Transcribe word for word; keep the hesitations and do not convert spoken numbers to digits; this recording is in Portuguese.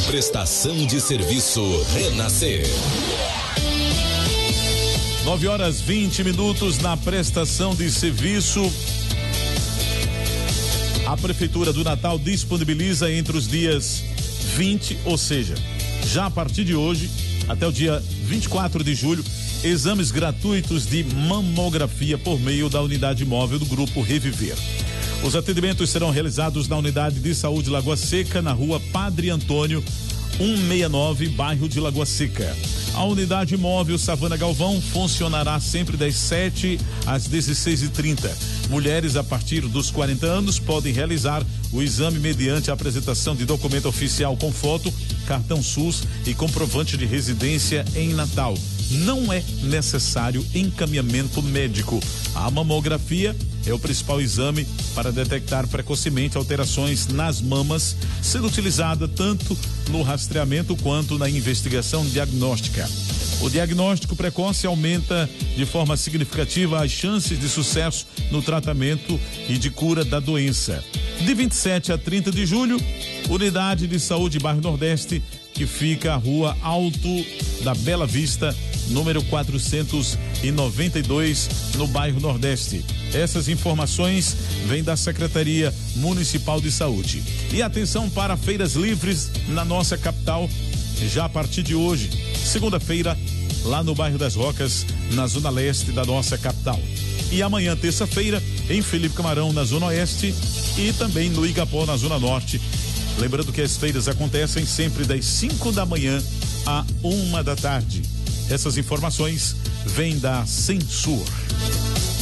Prestação de serviço Renascer. nove horas vinte minutos na prestação de serviço. A Prefeitura do Natal disponibiliza entre os dias vinte, ou seja, já a partir de hoje, até o dia vinte e quatro de julho, exames gratuitos de mamografia por meio da unidade móvel do Grupo Reviver. Os atendimentos serão realizados na Unidade de Saúde Lagoa Seca, na rua Padre Antônio, cento e sessenta e nove, bairro de Lagoa Seca. A unidade móvel Savana Galvão funcionará sempre das sete às dezesseis e trinta. Mulheres a partir dos quarenta anos podem realizar o exame mediante a apresentação de documento oficial com foto, cartão SUS e comprovante de residência em Natal. Não é necessário encaminhamento médico. A mamografia é o principal exame para detectar precocemente alterações nas mamas, sendo utilizada tanto no rastreamento quanto na investigação diagnóstica. O diagnóstico precoce aumenta de forma significativa as chances de sucesso no tratamento e de cura da doença. De vinte e sete a trinta de julho, Unidade de Saúde Bairro Nordeste, que fica a Rua Alto da Bela Vista, número quatrocentos e noventa e dois, no bairro Nordeste. Essas informações vêm da Secretaria Municipal de Saúde. E atenção para feiras livres na nossa capital, já a partir de hoje, segunda-feira, lá no bairro das Rocas, na zona leste da nossa capital. E amanhã, terça-feira, em Felipe Camarão, na zona oeste, e também no Igapó, na zona norte. Lembrando que as feiras acontecem sempre das cinco da manhã à uma da tarde. Essas informações vêm da Censur.